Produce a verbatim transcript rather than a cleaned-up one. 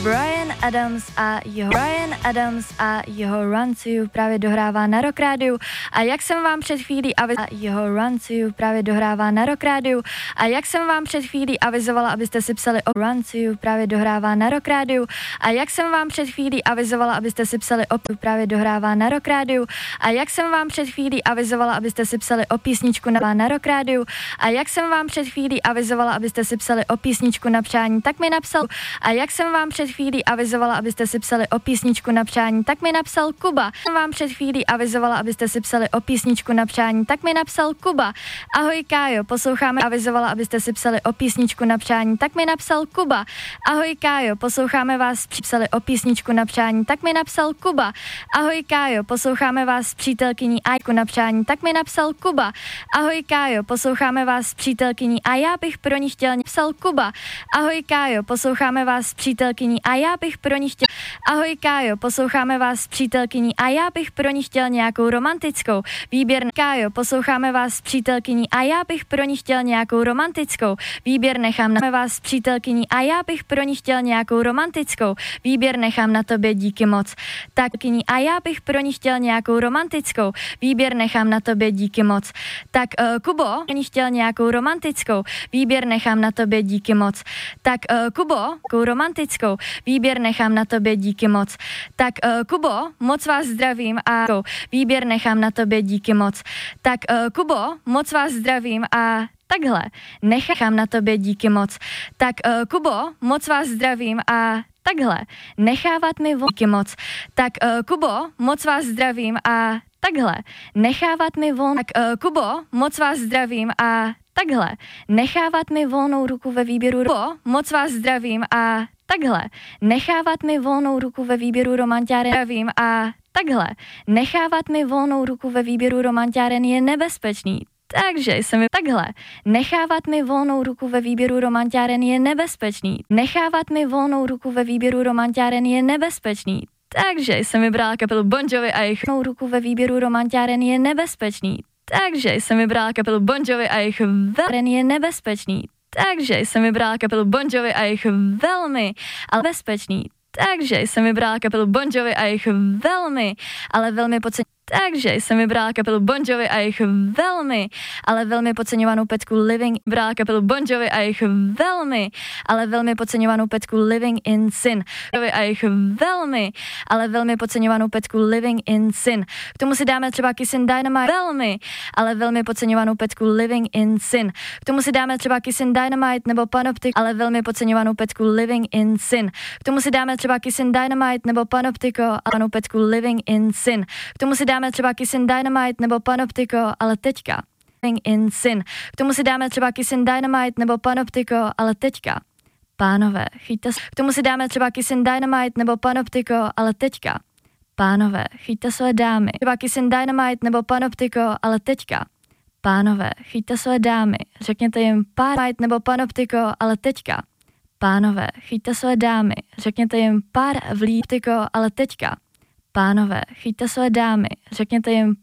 Bryan Adams a jeho Bryan Adams a jeho Run to You právě dohrává na Rock Rádiu. A jak jsem vám před chvílí avizovala, jeho Run to You právě dohrává na Rock Rádiu. A jak jsem vám před chvílí avizovala, abyste si psali o Run to You právě dohrává na Rock Rádiu. A jak jsem vám před chvílí avizovala, abyste si psali o právě dohrává na Rock Rádiu. A jak jsem vám před chvílí avizovala, abyste si psali o písničku na, na Rock Rádiu. A jak jsem vám před chvílí avizovala, abyste si psali o písničku na přání, tak mi napsal. A jak jsem vám před chvílí avizovala, abyste si psali o písničku na přání, tak mi napsal Kuba. Jsem vám před chvílí avizovala, abyste si psali o písničku na přání, tak mi napsal Kuba. Ahoj Kájo, posloucháme, avizovala, abyste si psali o písničku na přání, tak mi napsal Kuba. Ahoj Kájo, posloucháme vás, psali o písničku na přání, tak mi napsal Kuba. Ahoj Kájo, posloucháme vás s přítelkyní Ajku na přání, tak mi napsal Kuba. Ahoj Kájo, posloucháme vás s přítelkyní a já bych pro ní chtěl, napsal Kuba. Ahoj Kájo, posloucháme vás s přítelkyní a já bych pro ní chtěl. Ahoj Kájo, posloucháme vás s přítelkyní a já bych pro ní chtěl nějakou romantickou. Výběr Kájo, posloucháme vás s přítelkyní a já bych pro ní chtěl nějakou romantickou. Výběr nechám na vás s přítelkyní a já bych pro ní chtěl nějakou romantickou. Výběr nechám na tobě, díky moc. Tak a já bych pro ní chtěl nějakou romantickou. Výběr nechám na tobě, díky moc. Tak uh, Kubo, pro ní chtěl nějakou romantickou. Výběr nechám na tobě, díky moc. Tak uh, Kubo, nějakou romantickou. Výběr nechám na tobě, díky moc. Tak uh, Kubo, moc vás zdravím a výběr nechám na tobě, díky moc. Tak uh, Kubo, moc vás zdravím a takhle, nechám na tobě, díky moc. Tak uh, Kubo, moc vás zdravím a takhle, nechávat mi volný, díky moc. Tak uh, Kubo, moc vás zdravím a takhle, nechávat mi volnou, tak uh, Kubo, moc vás zdravím a takhle, nechávat mi volnou ruku ve výběru, Kubo, moc vás zdravím a takhle, nechávat mi volnou ruku ve výběru romantiáren, zdravím a takhle, nechávat mi volnou ruku ve výběru romantiáren je nebezpečný. Takže jsem mi takhle. Nechávat mi volnou ruku ve výběru romantiáren je nebezpečný. Nechávat mi volnou ruku ve výběru romantiáren je nebezpečný. Takže jsem vybrala kapelu Bon Jovi a jejich volnou ruku ve výběru romantiáren je nebezpečný. Takže jsem vybrala kapelu Bon Jovi a jejich velmi je nebezpečný. Takže jsem vybrala kapelu Bon Jovi a jejich velmi, ale bezpečný. Takže jsem vybrala kapelu Bon Jovi a jejich velmi, ale velmi podceňovanou. Takže jsem vybrala kapelu Bon Jovi a jejich velmi, ale velmi podceňovanou pecku Living. Vybrala kapelu Bon Jovi a jejich velmi, ale velmi podceňovanou pecku Living in Sin. Jovi a jejich velmi, ale velmi podceňovanou pecku Living in Sin. K tomu si dáme třeba Kissin' Dynamite. Velmi, ale velmi podceňovanou pecku Living in Sin. K tomu si dáme třeba Kissin' Dynamite nebo Panoptic, ale velmi podceňovanou pecku Living in Sin. K tomu si dáme třeba Kissin' Dynamite nebo Panoptico, ale pecku Living in Sin. K tomu si dáme třeba Kissin' Dynamite nebo Panoptico, ale teďka Living in Sin. K tomu si dáme třeba Kissin' Dynamite nebo Panoptico, ale teďka pánové, chyťte s... K tomu si dáme třeba Kissin' Dynamite nebo Panoptico, ale teďka pánové, chyťte své dámy. Třeba Kissin' Dynamite nebo Panoptico, ale teďka pánové, chyťte své dámy. Řekněte jim pár nebo Panoptico, ale teďka pánové, chyťte své dámy. Řekněte jim pár vlíptico, ale teďka pánové, chyťte své dámy, řekněte jim